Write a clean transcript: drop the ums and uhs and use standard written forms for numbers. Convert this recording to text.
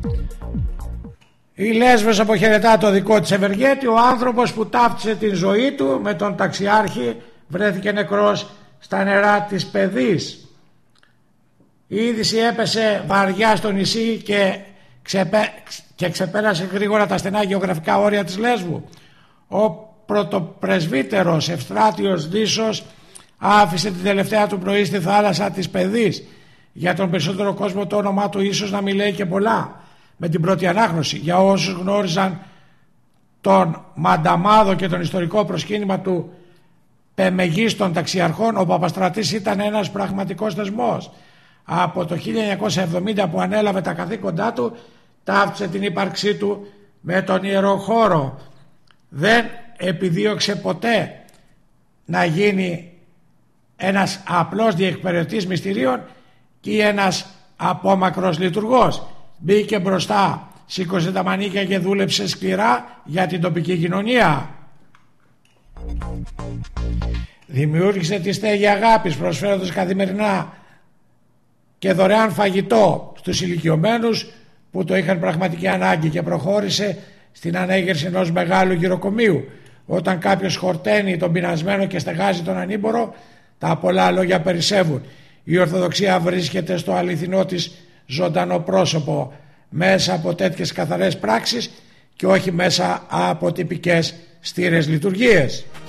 Η Λέσβος αποχαιρετά το δικό της ευεργέτη. Ο άνθρωπος που ταύτισε την ζωή του με τον ταξιάρχη βρέθηκε νεκρός στα νερά της Παιδής. Η είδηση έπεσε βαριά στο νησί και ξεπέρασε γρήγορα τα στενά γεωγραφικά όρια της Λέσβου. Ο πρωτοπρεσβύτερος Ευστράτιος Δήσος άφησε την τελευταία του πνοή στη θάλασσα της Παιδής. Για τον περισσότερο κόσμο το όνομά του ίσως να μην λέει και πολλά με την πρώτη ανάγνωση. Για όσους γνώριζαν τον Μανταμάδο και τον ιστορικό προσκύνημα του Πεμεγής των ταξιαρχών, ο Παπαστρατής ήταν ένας πραγματικός θεσμός. Από το 1970 που ανέλαβε τα καθήκοντά του, ταύτισε την ύπαρξή του με τον ιερό χώρο. Δεν επιδίωξε ποτέ να γίνει ένας απλός διεκπαιρεωτής μυστηρίων και ένας απόμακρος λειτουργός. Μπήκε μπροστά, σήκωσε τα μανίκια και δούλεψε σκληρά για την τοπική κοινωνία. Δημιούργησε τη στέγη αγάπης, προσφέροντας καθημερινά και δωρεάν φαγητό στους ηλικιωμένους που το είχαν πραγματική ανάγκη, και προχώρησε στην ανέγερση ενός μεγάλου γυροκομείου. Όταν κάποιος χορταίνει τον πεινασμένο και στεγάζει τον ανήμπορο, τα πολλά λόγια περισσεύουν. Η Ορθοδοξία βρίσκεται στο αληθινό της ζωντανό πρόσωπο μέσα από τέτοιες καθαρές πράξεις και όχι μέσα από τυπικές στήρες λειτουργίες.